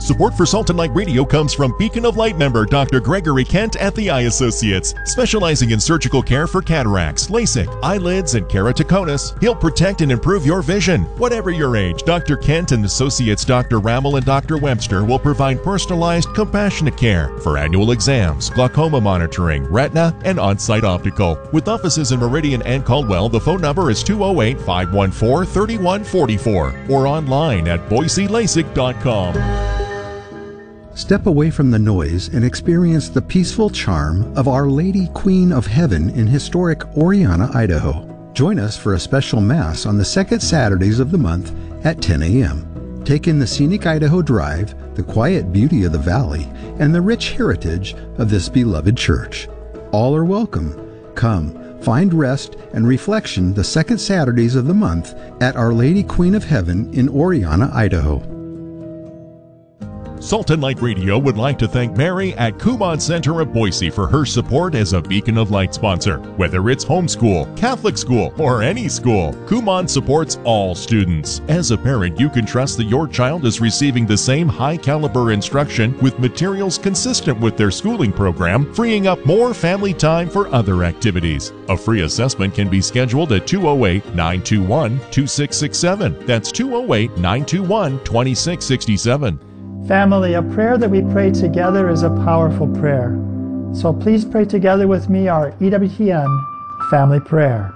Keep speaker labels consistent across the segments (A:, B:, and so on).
A: Support for Salt and Light Radio comes from Beacon of Light member Dr. Gregory Kent at the Eye Associates, specializing in surgical care for cataracts, LASIK, eyelids, and keratoconus. He'll protect and improve your vision. Whatever your age, Dr. Kent and Associates Dr. Rammel and Dr. Webster will provide personalized, compassionate care for annual exams, glaucoma monitoring, retina, and on-site optical. With offices in Meridian and Caldwell, the phone number is 208-514-3144 or online at boiselasik.com.
B: Step away from the noise and experience the peaceful charm of Our Lady Queen of Heaven in historic Oriana, Idaho. Join us for a special Mass on the second Saturdays of the month at 10 a.m. Take in the scenic Idaho Drive, the quiet beauty of the valley, and the rich heritage of this beloved church. All are welcome. Come, find rest and reflection the second Saturdays of the month at Our Lady Queen of Heaven in Oriana, Idaho.
A: Salt and Light Radio would like to thank Mary at Kumon Center of Boise for her support as a Beacon of Light sponsor. Whether it's homeschool, Catholic school, or any school, Kumon supports all students. As a parent, you can trust that your child is receiving the same high-caliber instruction with materials consistent with their schooling program, freeing up more family time for other activities. A free assessment can be scheduled at 208-921-2667. That's 208-921-2667.
C: Family, a prayer that we pray together is a powerful prayer. So please pray together with me our EWTN family prayer.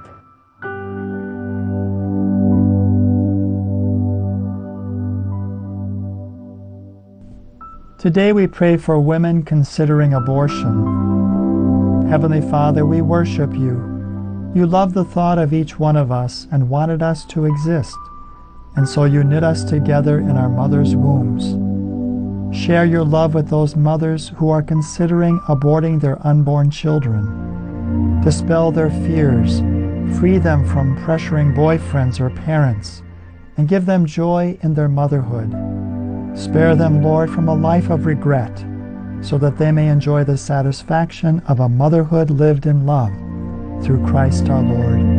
C: Today we pray for women considering abortion. Heavenly Father, we worship you. You love the thought of each one of us and wanted us to exist. And so you knit us together in our mother's wombs. Share your love with those mothers who are considering aborting their unborn children. Dispel their fears, free them from pressuring boyfriends or parents, and give them joy in their motherhood. Spare them, Lord, from a life of regret, so that they may enjoy the satisfaction of a motherhood lived in love, through Christ our Lord.